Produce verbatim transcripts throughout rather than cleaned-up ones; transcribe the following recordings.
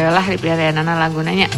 lah di pilihanana lagunanya.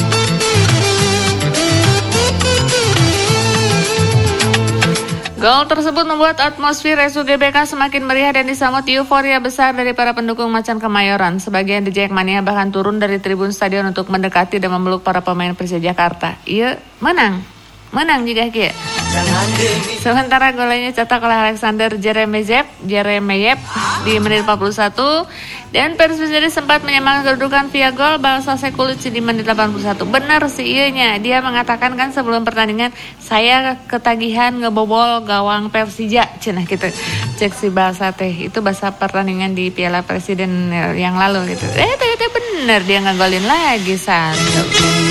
Gol tersebut membuat atmosfer S U G B K semakin meriah dan disambut euforia besar dari para pendukung Macan Kemayoran. Sebagian di Jackmania bahkan turun dari tribun stadion untuk mendekati dan memeluk para pemain Persija Jakarta. Iya, menang. Menang juga Ki. Sementara golnya cetak oleh Alexander Jeremejev, Jeremejev di menit empat puluh satu dan Persib sendiri sempat menyamakan kedudukan via gol Balsa Sekulic di menit delapan puluh satu. Benar sih ianya, dia mengatakan kan sebelum pertandingan saya ketagihan ngebobol gawang Persija, cenah gitu. Cek si Balsa teh itu bahasa pertandingan di Piala Presiden yang lalu gitu. Eh ternyata benar dia ngegolin lagi santu.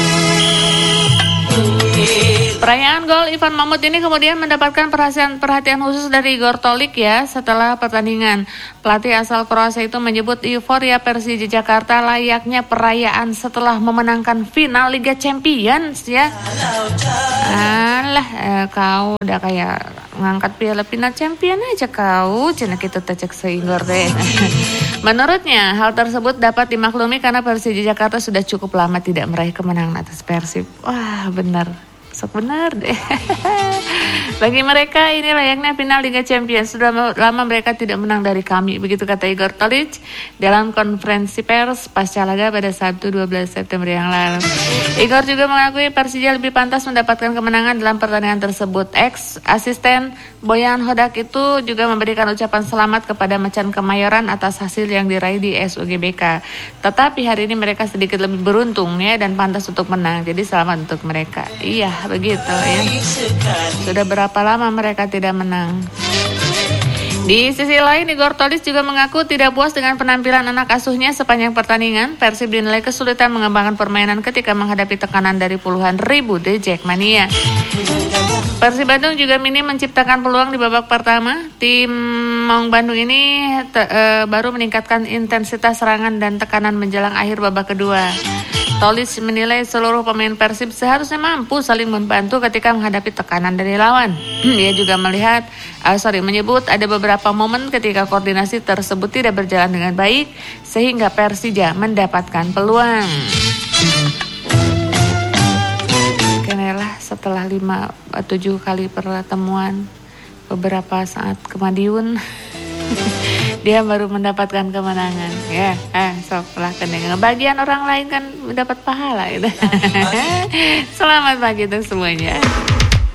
Perayaan gol Ivan Mahmud ini kemudian mendapatkan perhatian perhatian khusus dari Igor Tolik ya setelah pertandingan. Pelatih asal Kroasia itu menyebut euforia Persija Jakarta layaknya perayaan setelah memenangkan final Liga Champions ya. Alah eh, kau udah kayak ngangkat piala final champion aja kau, cenah kitu teh cek seingor deh. Menurutnya hal tersebut dapat dimaklumi karena Persija Jakarta sudah cukup lama tidak meraih kemenangan atas Persib. Wah benar. Sok benar deh. Bagi mereka ini layaknya final Liga Champions. Sudah lama mereka tidak menang dari kami. Begitu kata Igor Tolic dalam konferensi pers pasca laga pada Sabtu dua belas September yang lalu. Igor juga mengakui Persija lebih pantas mendapatkan kemenangan dalam pertandingan tersebut. Ex asisten Boyan Hodak itu juga memberikan ucapan selamat kepada Macan Kemayoran atas hasil yang diraih di S U G B K. Tetapi hari ini mereka sedikit lebih beruntung ya dan pantas untuk menang. Jadi selamat untuk mereka. Iya begitu ya. Sudah berapa lama mereka tidak menang. Di sisi lain, Igor Tolic juga mengaku tidak puas dengan penampilan anak asuhnya sepanjang pertandingan. Persib dinilai kesulitan mengembangkan permainan ketika menghadapi tekanan dari puluhan ribu The Jackmania. Persib Bandung juga minim menciptakan peluang di babak pertama. Tim Maung Bandung ini te- e, baru meningkatkan intensitas serangan dan tekanan menjelang akhir babak kedua. Tolic menilai seluruh pemain Persib seharusnya mampu saling membantu ketika menghadapi tekanan dari lawan. Dia juga melihat, uh, sorry, menyebut ada beberapa momen ketika koordinasi tersebut tidak berjalan dengan baik sehingga Persija mendapatkan peluang. Kenalah setelah lima tujuh kali pertemuan beberapa saat ke Madiun. Dia baru mendapatkan kemenangan ya. Ah, sok lah keneng. Bagian orang lain kan mendapat pahala gitu. Selamat pagi untuk semuanya.